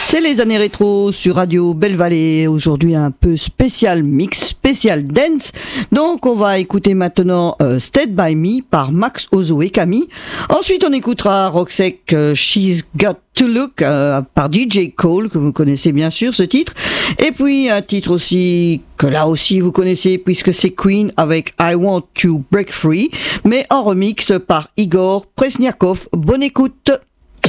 C'est les années rétro sur Radio Belle Vallée. Aujourd'hui un peu spécial mix, spécial dance. Donc on va écouter maintenant Stay By Me par Max Ozo et Camille. Ensuite on écoutera Roxette She's Got To Look par DJ Cole, que vous connaissez bien sûr ce titre. Et puis un titre aussi que là aussi vous connaissez puisque c'est Queen avec I Want to Break Free, mais en remix par Igor Presniakov. Bonne écoute.